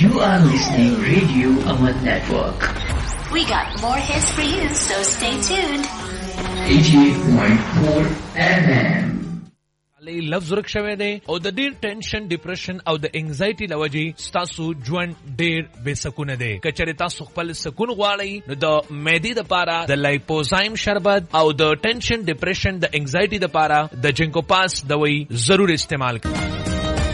You are listening Radio Aman Network. We got more hits for you, so stay tuned. 88.4 FM. لفظ ورک شوی دی او د ډیر ټینشن ډیپریشن او د انګزایټي لوجي تاسو ژوند ډیر بے سکونه دی. کچره تاسو خپل سکون غواړئ نو د معدې د پاره د لایپوزایم شربت او د ټینشن ډیپریشن د انګزایټي د پاره د جنکو پاس دوی ضرور استعمال کړئ.